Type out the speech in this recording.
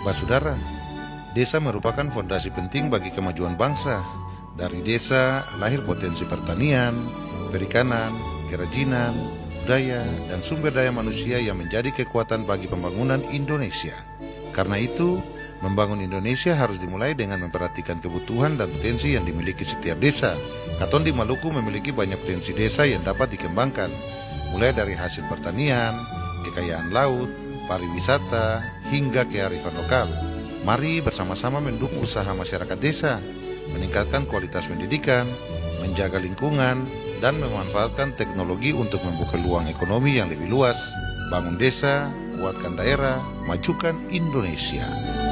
Basudara, desa merupakan fondasi penting bagi kemajuan bangsa. Dari desa lahir potensi pertanian, perikanan, kerajinan, budaya, dan sumber daya manusia yang menjadi kekuatan bagi pembangunan Indonesia. Karena itu, membangun Indonesia harus dimulai dengan memperhatikan kebutuhan dan potensi yang dimiliki setiap desa. Katon di Maluku memiliki banyak potensi desa yang dapat dikembangkan, mulai dari hasil pertanian, kekayaan laut, pariwisata, hingga kearifan lokal. Mari bersama-sama mendukung usaha masyarakat desa, meningkatkan kualitas pendidikan, menjaga lingkungan, dan memanfaatkan teknologi untuk membuka peluang ekonomi yang lebih luas. Bangun desa, kuatkan daerah, majukan Indonesia.